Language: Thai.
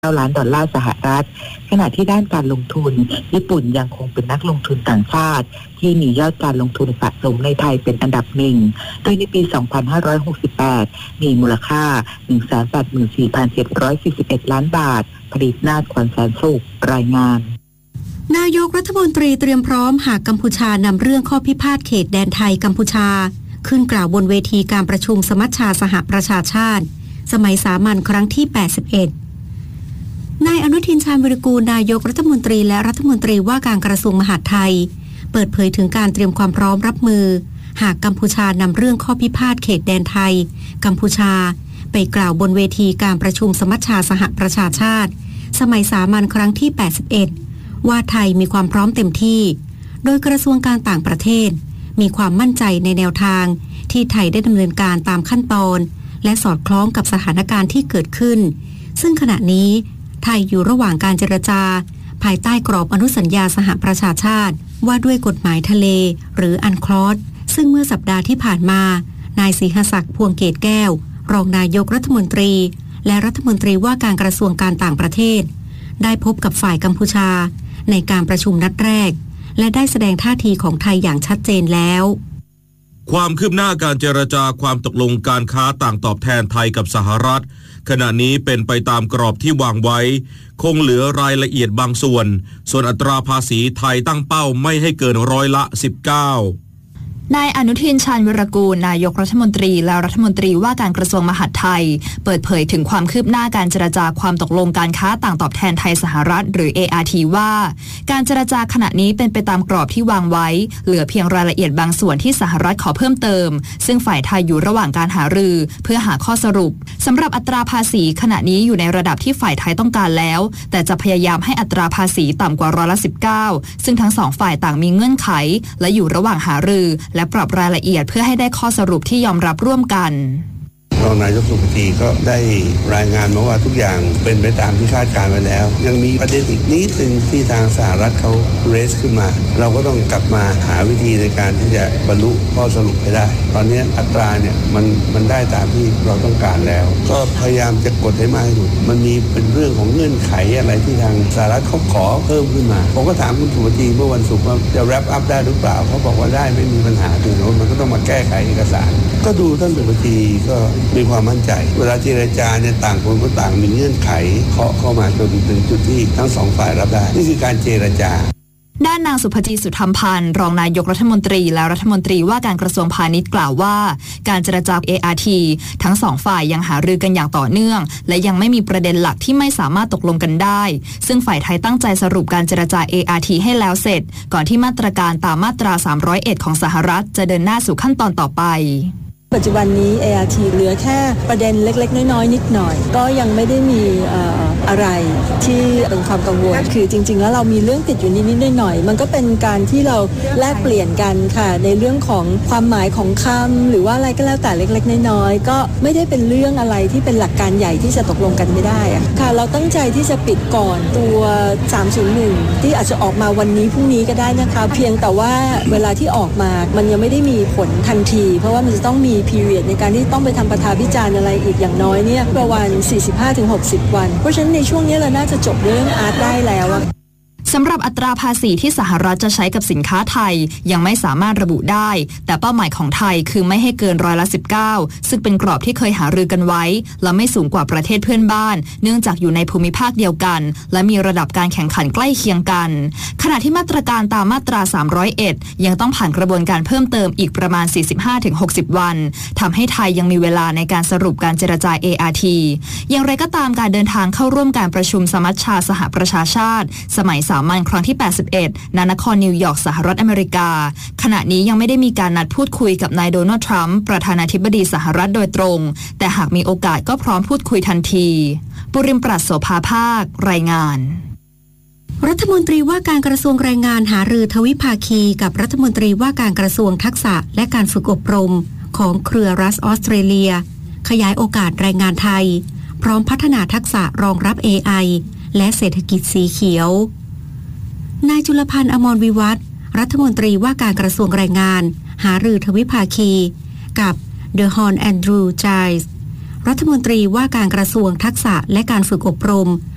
9 ล้านดอลลาร์สหรัฐขณะที่ด้านการลงทุนญี่ปุ่นยังคงเป็นนักลงทุนต่างชาติที่มียอดการลงทุนสะสมในไทยเป็นอันดับหนึ่งโดยในปี 2568 มีมูลค่า 184,741 ล้านบาทผลิตนาถ ขวัญแสนสุขรายงานนายกรัฐมนตรีเตรียมพร้อมหากกัมพูชานำเรื่องข้อพิพาทเขตแดนไทยกัมพูชาขึ้นกล่าวบนเวทีการประชุมสมัชชาสหประชาชาติสมัยสามัญครั้งที่ 81 นายอนุทิน ชาญวิรากูลนายกรัฐมนตรีและรัฐมนตรีว่าการกระทรวงมหาดไทยเปิดเผยถึงการเตรียมความพร้อมรับมือหากกัมพูชานำเรื่องข้อพิพาทเขตแดนไทยกัมพูชาไปกล่าวบนเวทีการประชุมสมัชชาสหประชาชาติสมัยสามัญครั้งที่ 81 ว่าไทยมีความพร้อมเต็มที่โดยกระทรวงการต่างประเทศมีความมั่นใจในแนวทางที่ไทยได้ดำเนินการตามขั้นตอนและสอดคล้องกับสถานการณ์ที่เกิดขึ้นซึ่งขณะนี้ไทยอยู่ระหว่างการเจรจาภายใต้กรอบอนุสัญญาสหประชาชาติว่าด้วยกฎหมายทะเลหรืออันคลอสซึ่งเมื่อสัปดาห์ที่ผ่านมานายศรีหศักดิ์พวงเกตแก้วรองนายกรัฐมนตรีและรัฐมนตรีว่าการกระทรวงการต่างประเทศได้พบกับฝ่ายกัมพูชาในการประชุมนัดแรกและได้แสดงท่าทีของไทยอย่างชัดเจนแล้วความคืบหน้าการเจรจาความตกลงการค้าต่างตอบแทนไทยกับสหรัฐขณะนี้เป็นไปตามกรอบที่วางไว้คงเหลือรายละเอียดบางส่วนอัตราภาษีไทยตั้งเป้าไม่ให้เกิน19% นายอนุทิน ชาญวิรากูลนายกรัฐมนตรีและรัฐมนตรีว่าการกระทรวงมหาดไทยเปิดเผยถึงความคืบหน้าการเจรจาความตกลงการค้าต่างตอบแทนไทยสหรัฐหรือ ART ว่าการเจรจาขณะนี้เป็นไปตามกรอบที่วางไว้เหลือเพียงรายละเอียดบางส่วนที่สหรัฐขอเพิ่มเติมซึ่งฝ่ายไทยอยู่ระหว่างการหารือเพื่อหาข้อสรุปสำหรับอัตราภาษีขณะนี้อยู่ในระดับที่ฝ่ายไทยต้องการแล้วแต่จะพยายามให้อัตราภาษีต่ำกว่า19%ซึ่งทั้งสองฝ่ายต่างมีเงื่อนไขและอยู่ระหว่างหารือและปรับรายละเอียดเพื่อให้ได้ข้อสรุปที่ยอมรับร่วมกันรองนายกสุภจีก็ได้รายงานมาว่าทุกอย่างเป็นไปตามที่คาดการไว้แล้วยังมีประเด็นอีกนิดนึงที่ทางสหรัฐเขาเรสขึ้นมาเราก็ต้องกลับมาหาวิธีในการที่จะบรรลุข้อสรุปให้ได้ตอนนี้อัตราเนี่ยมันได้ตามที่เราต้องการแล้วก็พยายามจะกดให้มากที่สุดมันมีเป็นเรื่องของเงื่อนไขอะไรที่ทางสหรัฐเขาขอเพิ่มขึ้นมาผมก็ถามคุณสุภจีเมื่อวันศุกร์ว่าจะแรปอัพได้หรือเปล่าเขาบอกว่าได้ไม่มีปัญหาถึงมันก็ต้องมาแก้ไขเอกสารก็ดูท่านสุภจีก็มีความมั่นใจเวลาเจรจาเนี่ยต่างคนก็ต่างมีเงื่อนไขเคาะเข้ามาจนถึงจุดที่ทั้งสองฝ่ายรับได้นี่คือการเจรจาด้านนางสุภจี สุธรรมพันธ์รองนายกรัฐมนตรีและรัฐมนตรีว่าการกระทรวงพาณิชย์กล่าวว่าการเจรจา ART ทั้งสองฝ่ายยังหารือกันอย่างต่อเนื่องและยังไม่มีประเด็นหลักที่ไม่สามารถตกลงกันได้ซึ่งฝ่ายไทยตั้งใจสรุปการเจรจา ART ให้แล้วเสร็จก่อนที่มาตรการตามมาตรา301ของสหรัฐจะเดินหน้าสู่ขั้นตอนต่อไปปัจจุบันนี้ ART เหลือแค่ประเด็นเล็กๆน้อยๆนิดหน่อยก็ยังไม่ได้มีอะไรที่เป็นความกังวลคือจริงๆแล้วเรามีเรื่องติดอยู่นิดๆหน่อยๆมันก็เป็นการที่เราแลกเปลี่ยนกันค่ะในเรื่องของความหมายของคำหรือว่าอะไรก็แล้วแต่เล็กๆน้อยๆก็ไม่ได้เป็นเรื่องอะไรที่เป็นหลักการใหญ่ที่จะตกลงกันไม่ได้ค่ะเราตั้งใจที่จะปิดก่อนตัว301ที่อาจจะออกมาวันนี้พรุ่งนี้ก็ได้นะคะเพียงแต่ว่าเวลาที่ออกมามันยังไม่ได้มีผลทันทีเพราะว่ามันจะต้องมีperiod ในการที่ต้องไปทำประทาพิจารณ์อะไรอีกอย่างน้อยเนี่ยประมาณ 45-60 วันเพราะฉะนั้นในช่วงนี้เราน่าจะจบเรื่องอาร์ตได้แล้วสำหรับอัตราภาษีที่สหรัฐจะใช้กับสินค้าไทยยังไม่สามารถระบุได้แต่เป้าหมายของไทยคือไม่ให้เกิน19%ซึ่งเป็นกรอบที่เคยหารือกันไว้และไม่สูงกว่าประเทศเพื่อนบ้านเนื่องจากอยู่ในภูมิภาคเดียวกันและมีระดับการแข่งขันใกล้เคียงกันขณะที่มาตรการตามมาตรา301ยังต้องผ่านกระบวนการเพิ่มเติมอีกประมาณ 45-60 วันทำให้ไทยยังมีเวลาในการสรุปการเจรจา ART อย่างไรก็ตามการเดินทางเข้าร่วมการประชุมสมัชชาสหประชาชาติสมัยสามัญครั้งที่ 81 ณ นครนิวยอร์กสหรัฐอเมริกาขณะนี้ยังไม่ได้มีการนัดพูดคุยกับนายโดนัลด์ทรัมป์ประธานาธิบดีสหรัฐโดยตรงแต่หากมีโอกาสก็พร้อมพูดคุยทันทีปุริมปรัชโสภาภาครายงานรัฐมนตรีว่าการกระทรวงแรงงานหารือทวิภาคีกับรัฐมนตรีว่าการกระทรวงทักษะและการฝึกอบรมของเครือรัฐออสเตรเลียขยายโอกาสแรงงานไทยพร้อมพัฒนาทักษะรองรับ AI และเศรษฐกิจสีเขียวนายจุลพันธ์อมรวิวัฒน์รัฐมนตรีว่าการกระทรวงแรงงานหารือทวิภาคีกับเดฮอนแอนดรูว์ไจส์รัฐมนตรีว่าการกระทรวงทักษะและการฝึกอบรม